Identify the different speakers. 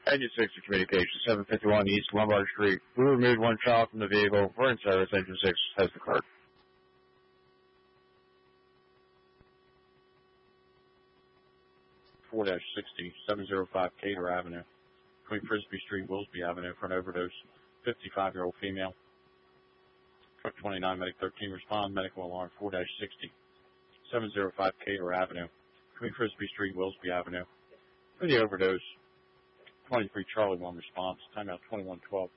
Speaker 1: Engine 6 to communication, 751 East Lombard Street. We removed one child from the vehicle. We're in service. Engine 6 has the card.
Speaker 2: 4-60, 705 Cater Avenue, between Frisbee Street, Willsby Avenue, for an overdose. 55-year-old female. Truck 29, Medic 13, respond. Medical alarm 4-60, 705 Cater Avenue, between Frisbee Street, Willsby Avenue, for the overdose. 23 Charlie 1 response. Timeout 2112.